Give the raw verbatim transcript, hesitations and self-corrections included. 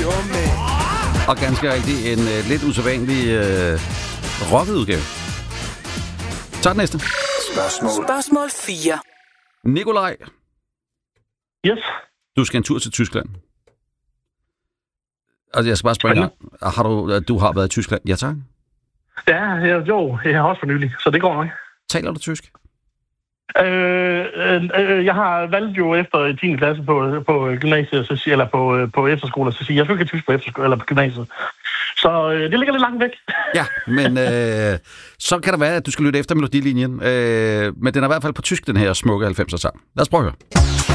Og ganske rigtigt en uh, lidt usædvanlig uh, rocket udgave. Så den næste. Spørgsmål. Spørgsmål fire. Nikolaj. Yes. Du skal en tur til Tyskland. Altså, jeg skal bare spørge dig. Har du, du har været i Tyskland? Ja, tak. Ja, jeg, jo, jeg har også for nylig, så det går nok. Taler du tysk? Øh, øh, jeg har valgt jo efter tiende klasse på, på gymnasiet, så, eller på, på efterskole, så siger jeg, jeg fik tysk på efterskole, eller på gymnasiet. Så øh, det ligger lidt langt væk. Ja, men øh, så kan det være, at du skal lytte efter melodilinjen. Øh, men den er i hvert fald på tysk, den her smukke halvfemser sang. Lad os prøve at høre.